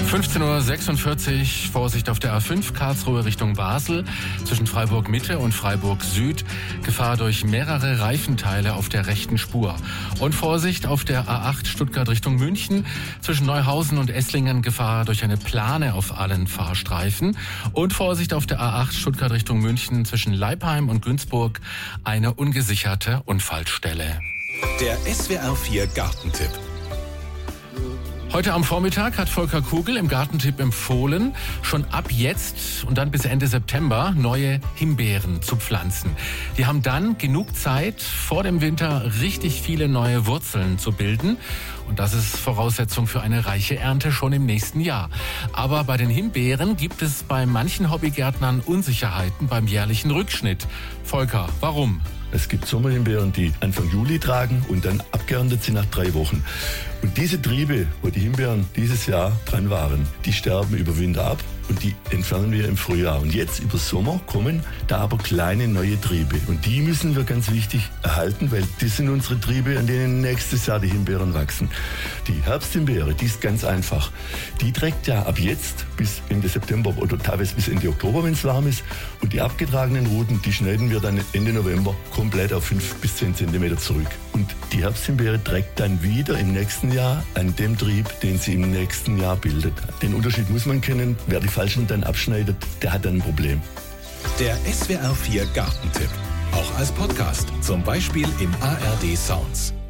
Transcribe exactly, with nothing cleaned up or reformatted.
fünfzehn Uhr sechsundvierzig, Vorsicht auf der A fünf, Karlsruhe Richtung Basel, zwischen Freiburg Mitte und Freiburg Süd, Gefahr durch mehrere Reifenteile auf der rechten Spur. Und Vorsicht auf der A acht, Stuttgart Richtung München, zwischen Neuhausen und Esslingen, Gefahr durch eine Plane auf allen Fahrstreifen. Und Vorsicht auf der A acht, Stuttgart Richtung München, zwischen Leipheim und Günzburg, eine ungesicherte Unfallstelle. Der S W R vier Gartentipp. Heute am Vormittag hat Volker Kugel im Gartentipp empfohlen, schon ab jetzt und dann bis Ende September neue Himbeeren zu pflanzen. Die haben dann genug Zeit, vor dem Winter richtig viele neue Wurzeln zu bilden. Und das ist Voraussetzung für eine reiche Ernte schon im nächsten Jahr. Aber bei den Himbeeren gibt es bei manchen Hobbygärtnern Unsicherheiten beim jährlichen Rückschnitt. Volker, warum? Es gibt Sommerhimbeeren, die Anfang Juli tragen und dann abgeerntet sind nach drei Wochen. Und diese Triebe, wo die Himbeeren dieses Jahr dran waren, die sterben über Winter ab und die entfernen wir im Frühjahr. Und jetzt über Sommer kommen da aber kleine neue Triebe. Und die müssen wir ganz wichtig erhalten, weil das sind unsere Triebe, an denen nächstes Jahr die Himbeeren wachsen. Die Herbsthimbeere, die ist ganz einfach. Die trägt ja ab jetzt bis Ende September oder teilweise bis Ende Oktober, wenn es warm ist. Und die abgetragenen Ruten, die schneiden wir dann Ende November komplett auf fünf bis zehn Zentimeter zurück. Und die Herbsthimbeere trägt dann wieder im nächsten Jahr an dem Trieb, den sie im nächsten Jahr bildet. Den Unterschied muss man kennen. Wer die falschen dann abschneidet, der hat dann ein Problem. Der S W R vier Gartentipp. Auch als Podcast, zum Beispiel in A R D Sounds.